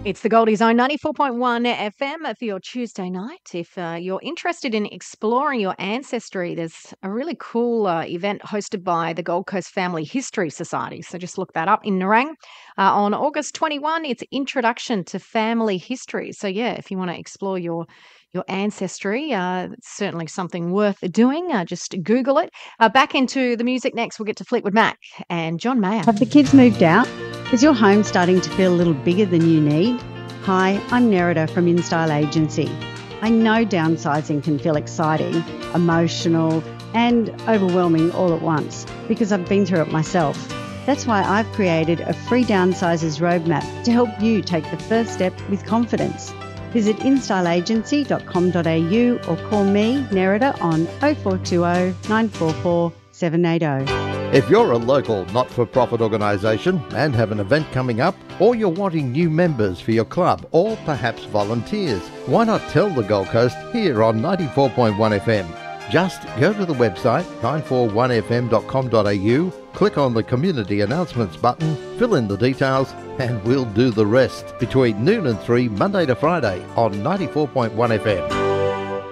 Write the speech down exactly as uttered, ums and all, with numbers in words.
It's the Goldie Zone ninety-four point one F M for your Tuesday night. If uh, you're interested in exploring your ancestry, there's a really cool uh, event hosted by the Gold Coast Family History Society. So just look that up in Nerang. Uh, on August twenty-first, it's Introduction to Family History. So yeah, if you want to explore your your ancestry, uh, it's certainly something worth doing. Uh, just Google it. Uh, back into the music next, we'll get to Fleetwood Mac and John Mayer. Have the kids moved out? Is your home starting to feel a little bigger than you need? Hi, I'm Nerida from InStyle Agency. I know downsizing can feel exciting, emotional, and overwhelming all at once because I've been through it myself. That's why I've created a free downsizers roadmap to help you take the first step with confidence. Visit in style agency dot com dot a u or call me, Nerida, on oh four two oh, nine four four, seven eight oh. If you're a local not-for-profit organisation and have an event coming up, or you're wanting new members for your club, or perhaps volunteers, why not tell the Gold Coast here on ninety-four point one F M? Just go to the website nine four one f m dot com dot a u, click on the Community Announcements button, fill in the details, and we'll do the rest. Between noon and three, Monday to Friday on ninety-four point one F M.